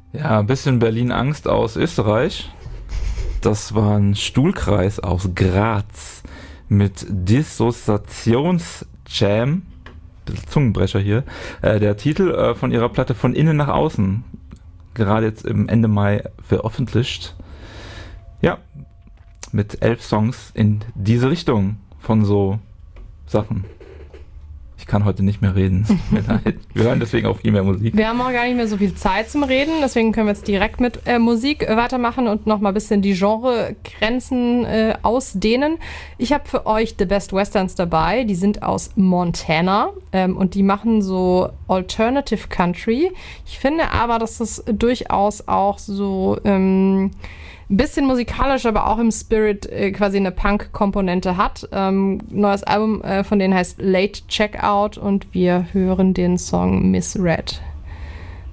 Ja, ein bisschen Berlin-Angst aus Österreich. Das war ein Stuhlkreis aus Graz mit Dissoziationsjam. Bisschen Zungenbrecher hier. Der Titel von ihrer Platte Von innen nach außen. Gerade jetzt im Ende Mai veröffentlicht. Ja, mit 11 Songs in diese Richtung von so Sachen. Ich kann heute nicht mehr reden. Wir hören deswegen auch viel mehr Musik. Wir haben auch gar nicht mehr so viel Zeit zum Reden, deswegen können wir jetzt direkt mit Musik weitermachen und nochmal ein bisschen die Genregrenzen ausdehnen. Ich habe für euch The Best Westerns dabei, die sind aus Montana und die machen so Alternative Country. Ich finde aber, dass das durchaus auch so bisschen musikalisch, aber auch im Spirit quasi eine Punk-Komponente hat. Neues Album von denen heißt Late Checkout und wir hören den Song Misread.